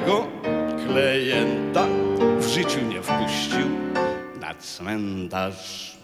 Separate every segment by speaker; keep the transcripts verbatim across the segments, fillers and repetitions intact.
Speaker 1: swego klejenta w życiu nie wpuścił na cmentarz.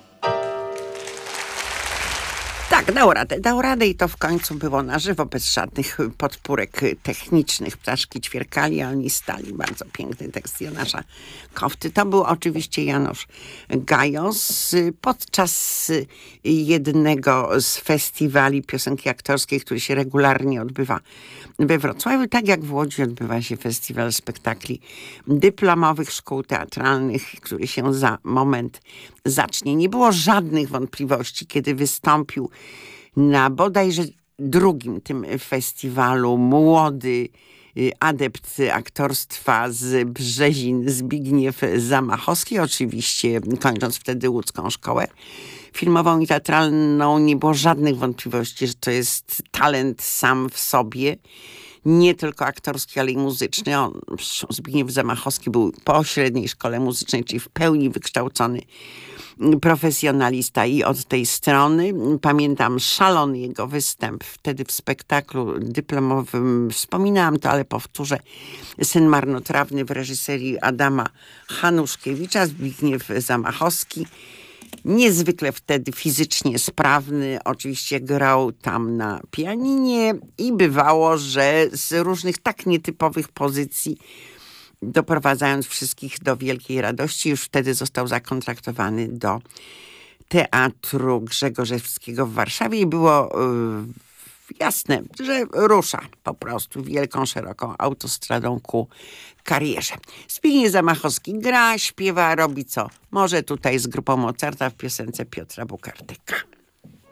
Speaker 2: Tak, dał radę, dał radę i to w końcu było na żywo, bez żadnych podpórek technicznych. Ptaszki ćwierkali, a oni stali. Bardzo piękny tekst Janusza Kofty. To był oczywiście Janusz Gajos podczas jednego z festiwali piosenki aktorskiej, który się regularnie odbywa we Wrocławiu, tak jak w Łodzi odbywa się festiwal spektakli dyplomowych szkół teatralnych, który się za moment zacznie. Nie było żadnych wątpliwości, kiedy wystąpił na bodajże drugim tym festiwalu młody adept aktorstwa z Brzezin Zbigniew Zamachowski, oczywiście kończąc wtedy łódzką szkołę filmową i teatralną. Nie było żadnych wątpliwości, że to jest talent sam w sobie, nie tylko aktorski, ale i muzyczny. On, Zbigniew Zamachowski, był po średniej szkole muzycznej, czyli w pełni wykształcony profesjonalista i od tej strony. Pamiętam szalony jego występ wtedy w spektaklu dyplomowym. Wspominałam to, ale powtórzę. Syn marnotrawny w reżyserii Adama Hanuszkiewicza. Zbigniew Zamachowski, niezwykle wtedy fizycznie sprawny, oczywiście grał tam na pianinie i bywało, że z różnych tak nietypowych pozycji, doprowadzając wszystkich do wielkiej radości, już wtedy został zakontraktowany do Teatru Grzegorzewskiego w Warszawie i było yy, jasne, że rusza po prostu wielką, szeroką autostradą ku karierze. Zbigniew Zamachowski gra, śpiewa, robi co może tutaj z grupą Mozarta w piosence Piotra Bukartyka.